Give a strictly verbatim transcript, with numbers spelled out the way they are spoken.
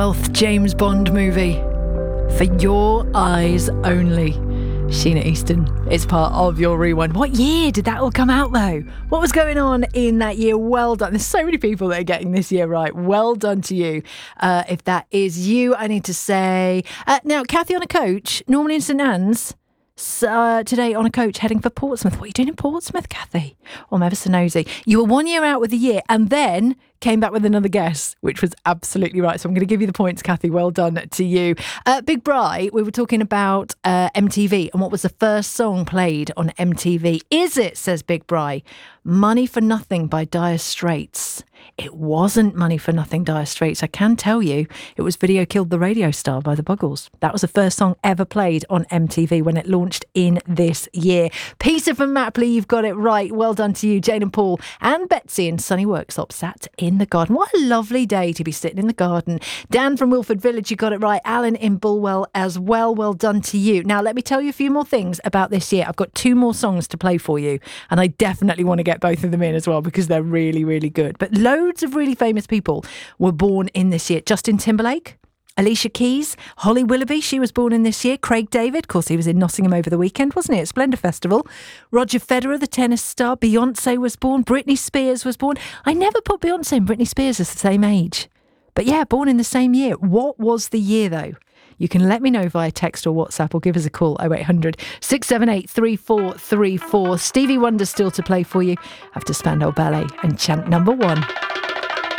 twelfth James Bond movie, For Your Eyes Only. Sheena Easton is part of your rewind. What year did that all come out, though? What was going on in that year? Well done. There's so many people that are getting this year right. Well done to you. Uh, if that is you, I need to say... Uh, now, Kathy on a coach, normally in St Anne's, uh, today on a coach heading for Portsmouth. What are you doing in Portsmouth, Kathy? Oh, I'm ever so nosy. You were one year out with the year and then came back with another guess, which was absolutely right. So I'm going to give you the points, Kathy. Well done to you. Uh, Big Bri, we were talking about uh, M T V and what was the first song played on M T V. Is it, says Big Bri, Money for Nothing by Dire Straits? It wasn't Money for Nothing, Dire Straits. I can tell you it was Video Killed the Radio Star by the Buggles. That was the first song ever played on M T V when it launched in this year. Peter from Mapley, you've got it right. Well done to you. Jane and Paul and Betsy in sunny Worksop sat in the garden. What a lovely day to be sitting in the garden. Dan from Wilford Village, you got it right. Alan in Bulwell as well. Well done to you. Now, let me tell you a few more things about this year. I've got two more songs to play for you, and I definitely want to get both of them in as well because they're really, really good. But loads of really famous people were born in this year. Justin Timberlake, Alicia Keys, Holly Willoughby, she was born in this year. Craig David, of course, he was in Nottingham over the weekend, wasn't he, at Splendour Festival. Roger Federer, the tennis star. Beyonce was born. Britney Spears was born. I never put Beyonce and Britney Spears as the same age. But yeah, born in the same year. What was the year, though? You can let me know via text or WhatsApp or give us a call, oh eight hundred, six seven eight, three four three four. Stevie Wonder still to play for you after Spandau Ballet and chant number one.